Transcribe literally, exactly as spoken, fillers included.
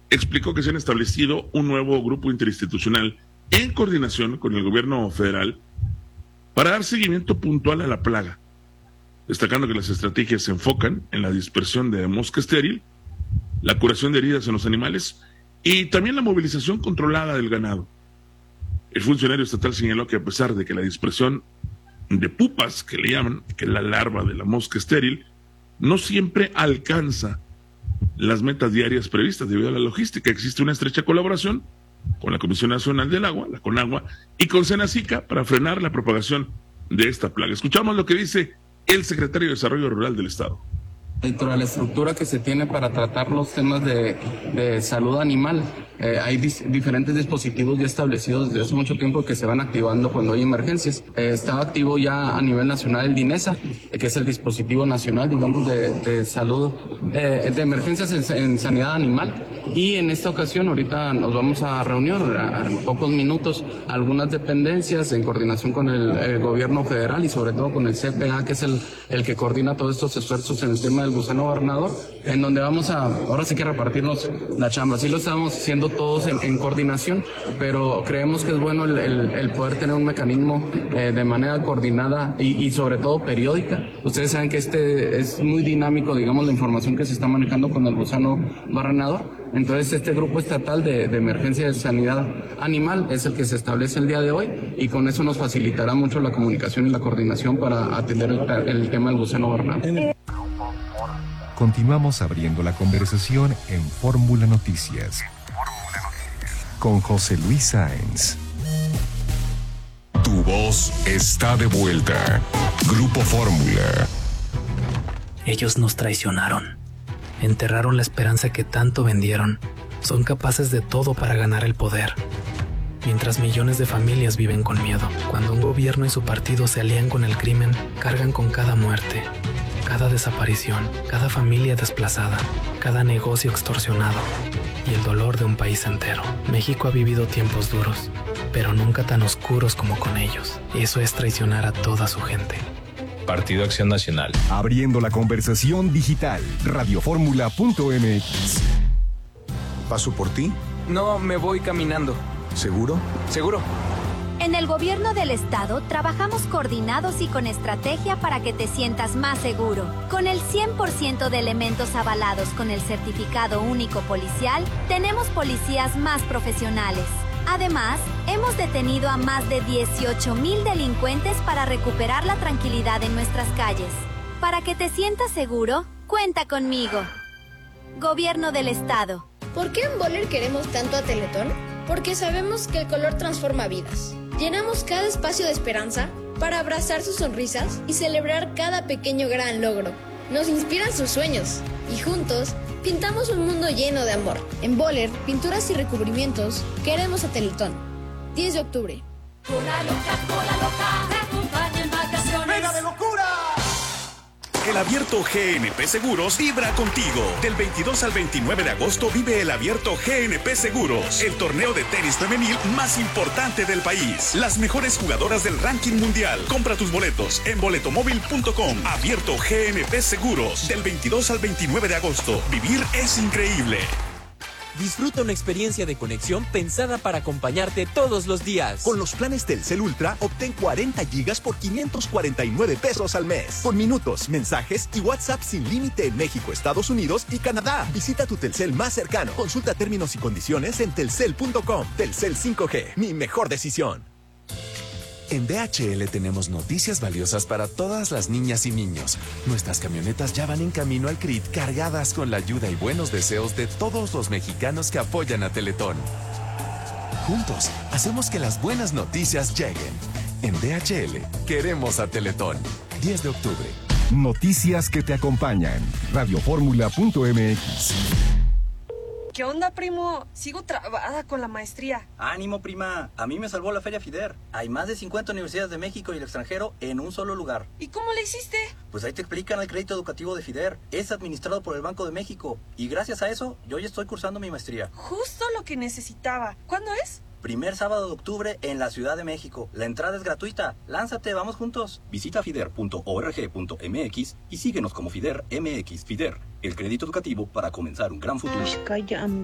explicó que se han establecido un nuevo grupo interinstitucional en coordinación con el gobierno federal para dar seguimiento puntual a la plaga, destacando que las estrategias se enfocan en la dispersión de mosca estéril, la curación de heridas en los animales y también la movilización controlada del ganado. El funcionario estatal señaló que a pesar de que la dispersión de pupas, que le llaman, que es la larva de la mosca estéril, no siempre alcanza las metas diarias previstas debido a la logística. Existe una estrecha colaboración con la Comisión Nacional del Agua, la CONAGUA, y con Senacica para frenar la propagación de esta plaga. Escuchamos lo que dice el secretario de Desarrollo Rural del Estado. Dentro de la estructura que se tiene para tratar los temas de, de salud animal, eh, hay dis, diferentes dispositivos ya establecidos desde hace mucho tiempo que se van activando cuando hay emergencias. Eh, está activo ya a nivel nacional el DINESA, eh, que es el dispositivo nacional, digamos, de, de salud, eh, de emergencias en, en sanidad animal. Y en esta ocasión, ahorita nos vamos a reunir a, en pocos minutos algunas dependencias en coordinación con el, el gobierno federal y sobre todo con el C P A, que es el, el que coordina todos estos esfuerzos en el tema del gusano gobernador, en donde vamos a, ahora sí que repartirnos la chamba. Sí lo estamos haciendo todos en, en coordinación, pero creemos que es bueno el, el, el poder tener un mecanismo eh, de manera coordinada y, y sobre todo periódica. Ustedes saben que este es muy dinámico, digamos, la información que se está manejando con el gusano gobernador. Entonces este grupo estatal de, de emergencia de sanidad animal es el que se establece el día de hoy y con eso nos facilitará mucho la comunicación y la coordinación para atender el, el tema del gusano gobernador. Continuamos abriendo la conversación en Fórmula Noticias con José Luis Sáenz. Tu voz está de vuelta. Grupo Fórmula. Ellos nos traicionaron. Enterraron la esperanza que tanto vendieron. Son capaces de todo para ganar el poder. Mientras millones de familias viven con miedo. Cuando un gobierno y su partido se alían con el crimen, cargan con cada muerte, cada desaparición, cada familia desplazada, cada negocio extorsionado y el dolor de un país entero. México ha vivido tiempos duros, pero nunca tan oscuros como con ellos. Eso es traicionar a toda su gente. Partido Acción Nacional. Abriendo la conversación digital. radioformula punto m x. ¿Paso por ti? No, me voy caminando. ¿Seguro? Seguro. En el gobierno del estado trabajamos coordinados y con estrategia para que te sientas más seguro. Con el cien por ciento de elementos avalados con el certificado único policial, tenemos policías más profesionales. Además, hemos detenido a más de dieciocho mil delincuentes para recuperar la tranquilidad en nuestras calles. Para que te sientas seguro, cuenta conmigo. Gobierno del Estado. ¿Por qué en Boller queremos tanto a Teletón? Porque sabemos que el color transforma vidas. Llenamos cada espacio de esperanza para abrazar sus sonrisas y celebrar cada pequeño gran logro. Nos inspiran sus sueños y juntos pintamos un mundo lleno de amor. En Boller, pinturas y recubrimientos, queremos a Teletón. diez de octubre. Cola loca, cola loca, te acompaña en vacaciones. ¡Venga de locura! El Abierto G N P Seguros vibra contigo. Del veintidós al veintinueve de agosto vive el Abierto G N P Seguros, el torneo de tenis femenil más importante del país. Las mejores jugadoras del ranking mundial. Compra tus boletos en boletomóvil punto com. Abierto G N P Seguros. Del veintidós al veintinueve de agosto. Vivir es increíble. Disfruta una experiencia de conexión pensada para acompañarte todos los días. Con los planes Telcel Ultra, obtén cuarenta gigas por quinientos cuarenta y nueve pesos al mes. Con minutos, mensajes y WhatsApp sin límite en México, Estados Unidos y Canadá. Visita tu Telcel más cercano. Consulta términos y condiciones en telcel punto com. Telcel cinco G, mi mejor decisión. En D H L tenemos noticias valiosas para todas las niñas y niños. Nuestras camionetas ya van en camino al C R I T cargadas con la ayuda y buenos deseos de todos los mexicanos que apoyan a Teletón. Juntos, hacemos que las buenas noticias lleguen. En D H L, queremos a Teletón. diez de octubre. Noticias que te acompañan. radioformula punto m x. ¿Qué onda, primo? Sigo trabada con la maestría. Ánimo, prima. A mí me salvó la Feria FIDER. Hay más de cincuenta universidades de México y el extranjero en un solo lugar. ¿Y cómo le hiciste? Pues ahí te explican el crédito educativo de FIDER. Es administrado por el Banco de México. Y gracias a eso, yo ya estoy cursando mi maestría. Justo lo que necesitaba. ¿Cuándo es? Primer sábado de octubre en la Ciudad de México. La entrada es gratuita. Lánzate, vamos juntos. Visita fider punto org punto m x y síguenos como FIDER M X. FIDER, el crédito educativo para comenzar un gran futuro.